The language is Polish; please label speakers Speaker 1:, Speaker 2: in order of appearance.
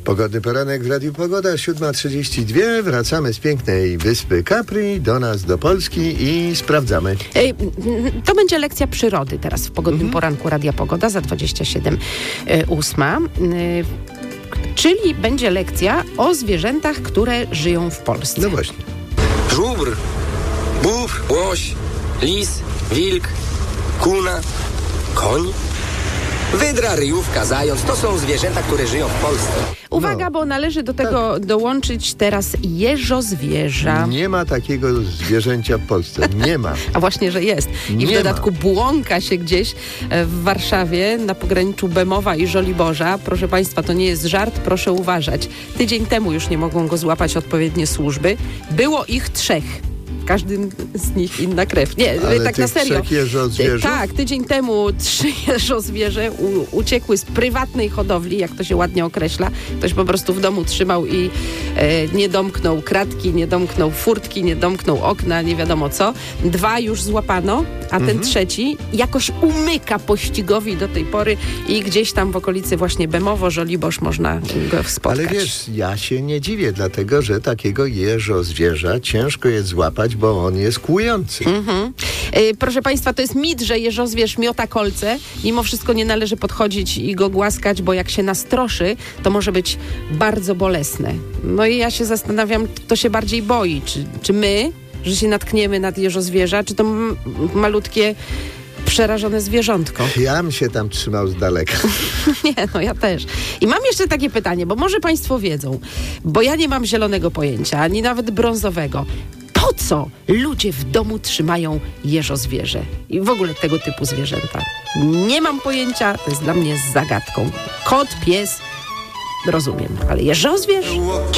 Speaker 1: Pogodny poranek w Radiu Pogoda, 7:32. Wracamy z pięknej wyspy Capri do nas, do Polski i sprawdzamy.
Speaker 2: To będzie lekcja przyrody teraz w Pogodnym poranku Radia Pogoda za 27:08. Czyli będzie lekcja o zwierzętach, które żyją w Polsce.
Speaker 1: No właśnie.
Speaker 3: Żubr, bóbr, łoś, lis, wilk, kuna, koń, wydra, ryjówka, zając. To są zwierzęta, które żyją w Polsce.
Speaker 2: Uwaga, bo należy do tego dołączyć teraz jeżozwierza.
Speaker 1: Nie ma takiego zwierzęcia w Polsce. Nie ma.
Speaker 2: A właśnie, że jest. I w dodatku błąka się gdzieś w Warszawie na pograniczu Bemowa i Żoliborza. Proszę Państwa, to nie jest żart, proszę uważać. Tydzień temu już nie mogą go złapać odpowiednie służby. Było ich 3. Każdy z nich inna krew. Nie,
Speaker 1: ale
Speaker 2: tak na serio. Tak, tydzień temu 3 jeżozwierze uciekły z prywatnej hodowli, jak to się ładnie określa. Ktoś po prostu w domu trzymał i nie domknął kratki, nie domknął furtki, nie domknął okna, nie wiadomo co. 2 już złapano, a ten 3 jakoś umyka pościgowi do tej pory i gdzieś tam w okolicy właśnie Bemowo, Żoliborz można go spotkać.
Speaker 1: Ale wiesz, ja się nie dziwię, dlatego że takiego jeżozwierza ciężko jest złapać, bo on jest kłujący.
Speaker 2: Proszę Państwa, to jest mit, że jeżozwierz miota kolce. Mimo wszystko nie należy podchodzić i go głaskać, bo jak się nastroszy, to może być bardzo bolesne. No i ja się zastanawiam, kto się bardziej boi. Czy my, że się natkniemy na jeżozwierza, czy to malutkie przerażone zwierzątko?
Speaker 1: Ja bym się tam trzymał z daleka.
Speaker 2: Nie, no ja też. I mam jeszcze takie pytanie, bo może Państwo wiedzą, bo ja nie mam zielonego pojęcia, ani nawet brązowego. Po co ludzie w domu trzymają jeżozwierzę i w ogóle tego typu zwierzęta? Nie mam pojęcia, to jest dla mnie zagadką. Kot, pies, rozumiem, ale jeżozwierz?